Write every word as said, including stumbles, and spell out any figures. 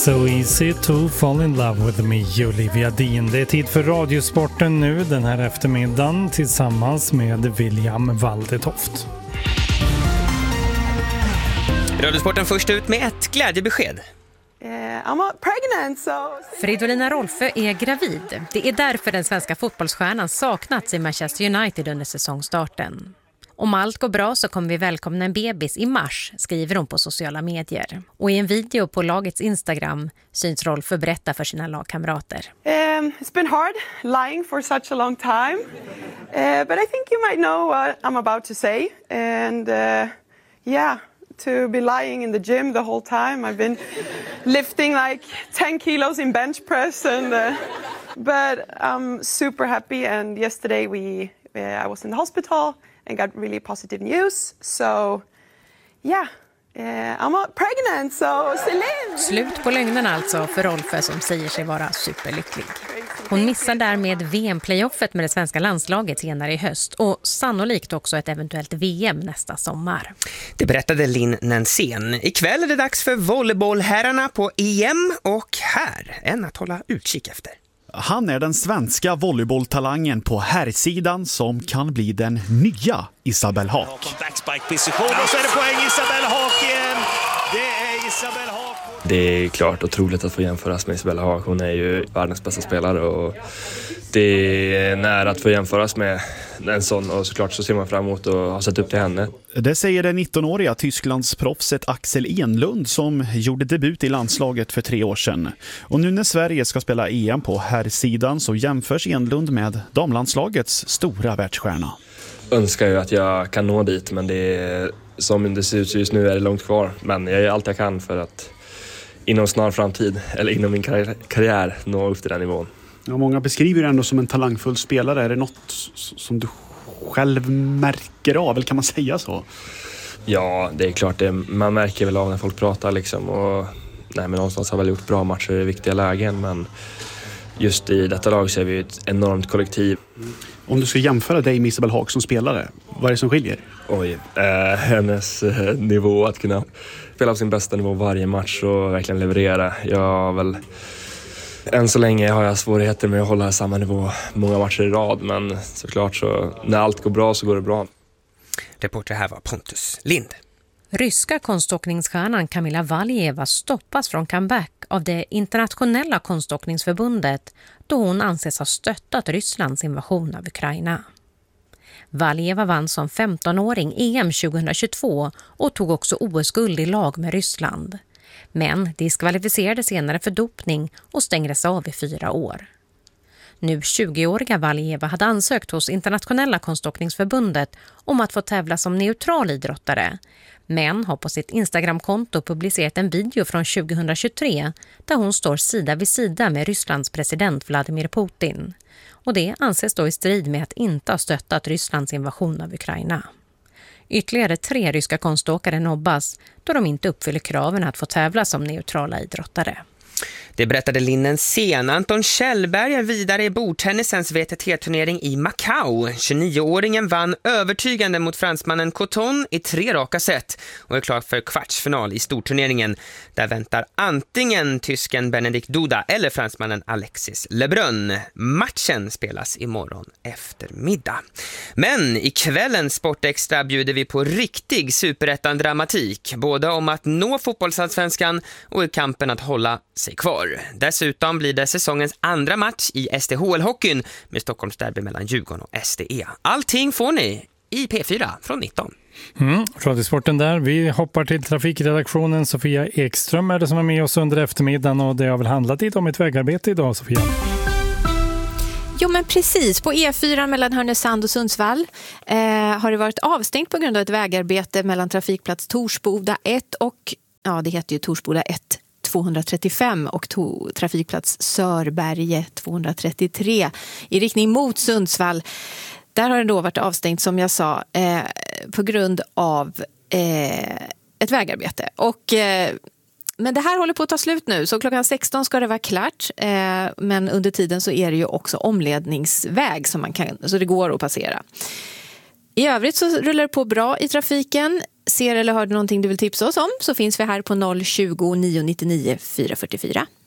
So easy to fall in love with me, Olivia Dean. Det är tid för Radiosporten nu den här eftermiddagen tillsammans med William Waldetoft. Radiosporten först ut med ett glädjebesked. I'm pregnant, so... Fridolina Rolfö är gravid. Det är därför den svenska fotbollsstjärnan saknats i Manchester United under säsongstarten. Om allt går bra så kommer vi välkomna en bebis i mars, skriver hon på sociala medier. Och i en video på lagets Instagram syns Rolfö berätta för sina lagkamrater. Um, it's been hard lying for such a long time. Uh, but I think you might know what I'm about to say. And uh, yeah... to be lying in the gym the whole time. I've been lifting like ten kilos in bench press, and uh, but I'm super happy. And yesterday we, uh, I was in the hospital and got really positive news. So yeah, uh, I'm pregnant. So Celine. Slut på lögnerna alltså för Rolfö som säger sig vara superlycklig. Hon missar därmed V M-playoffet med det svenska landslaget senare i höst och sannolikt också ett eventuellt V M nästa sommar. Det berättade Linn Nensén. Ikväll är det dags för volleybollherrarna på E M och här en att hålla utkik efter. Han är den svenska volleybolltalangen på herrsidan som kan bli den nya Isabelle Haak. Backspike-position och så är det poäng Isabelle Haak igen. Det är Isabelle Haak. Det är klart otroligt att få jämföras med Isabelle Haak. Hon är ju världens bästa spelare och det är nära att få jämföras med en sån, och såklart så ser man fram emot och har sett upp till henne. Det säger den nittonåriga Tysklands proffset Axel Enlund som gjorde debut i landslaget för tre år sedan. Och nu när Sverige ska spela E M på herrsidan så jämförs Enlund med damlandslagets stora världsstjärna. Önskar ju att jag kan nå dit, men det är, som det ser ut just nu är det långt kvar. Men jag gör allt jag kan för att inom snar framtid, eller inom min karriär, karriär nå upp till den nivån. Ja, många beskriver det ändå som en talangfull spelare. Är det något som du själv märker av, eller kan man säga så? Ja, det är klart. Det, man märker väl av när folk pratar liksom. Och, nej, men någonstans har väl gjort bra matcher i viktiga lägen, men just i detta lag så är vi ett enormt kollektiv. Om du ska jämföra dig med Isabelle Haak som spelare, vad är det som skiljer? Oj, eh, hennes eh, nivå att kunna spela på sin bästa nivå varje match och verkligen leverera. Jag har väl, än så länge har jag svårigheter med att hålla samma nivå många matcher i rad, men såklart så när allt går bra så går det bra. Reporter här var Pontus Lind. Ryska konståkningsstjärnan Kamila Valieva stoppas från comeback av det internationella konståkningsförbundet då hon anses ha stöttat Rysslands invasion av Ukraina. Valieva vann som femtonåring E M tjugohundratjugotvå och tog också O S-guld i lag med Ryssland. Men diskvalificerades senare för dopning och stängdes av i fyra år. Nu tjugoåriga Valieva hade ansökt hos internationella konståkningsförbundet om att få tävla som neutral idrottare, men har på sitt Instagramkonto publicerat en video från tjugohundratjugotre där hon står sida vid sida med Rysslands president Vladimir Putin. Och det anses då i strid med att inte ha stöttat Rysslands invasion av Ukraina. Ytterligare tre ryska konståkare nobbas då de inte uppfyller kraven att få tävla som neutrala idrottare. Det berättade Linn Nensén. Anton Kjellberg är vidare i bordtennisens V T T-turnering i Macau. tjugonioåringen vann övertygande mot fransmannen Coton i tre raka set och är klar för kvartsfinal i storturneringen. Där väntar antingen tysken Benedikt Duda eller fransmannen Alexis Lebrun. Matchen spelas imorgon eftermiddag. Men i kvällens Sportextra bjuder vi på riktig superettan-dramatik. Både om att nå fotbollsallsvenskan och i kampen att hålla sig kvar. Dessutom blir det säsongens andra match i S D H L-hockeyn med Stockholms derby mellan Djurgården och S D E. Allting får ni i P fyra från nitton. Mm, Radiosporten där. Vi hoppar till trafikredaktionen. Sofia Ekström är det som är med oss under eftermiddagen och det har väl handlat lite om ett vägarbete idag, Sofia. Jo men precis, på E fyra mellan Härnösand och Sundsvall eh, har det varit avstängt på grund av ett vägarbete mellan trafikplats Torsboda ett och, ja det heter ju Torsboda ett tvåhundratrettiofem och to- trafikplats Sörberge tvåhundratrettiotre i riktning mot Sundsvall. Där har det då varit avstängt som jag sa eh, på grund av eh, ett vägarbete. Och, eh, men det här håller på att ta slut nu så klockan sexton ska det vara klart. Eh, men under tiden så är det ju också omledningsväg som man kan, så det går att passera. I övrigt så rullar det på bra i trafiken. ser eller hör du någonting du vill tipsa oss om så finns vi här på noll tjugo, nio nittionio, fyra fyrtiofyra.